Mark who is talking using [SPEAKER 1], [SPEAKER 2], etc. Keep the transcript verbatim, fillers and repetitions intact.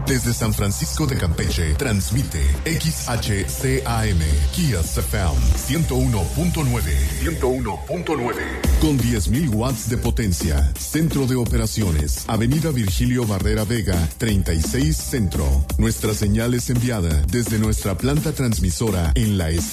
[SPEAKER 1] Desde San Francisco de Campeche, transmite X H C A M, Kiss F M, ciento uno punto nueve. ciento uno punto nueve. Con diez mil watts de potencia. Centro de operaciones. Avenida Virgilio Barrera Vega, treinta y seis Centro. Nuestra señal es enviada desde nuestra planta transmisora en la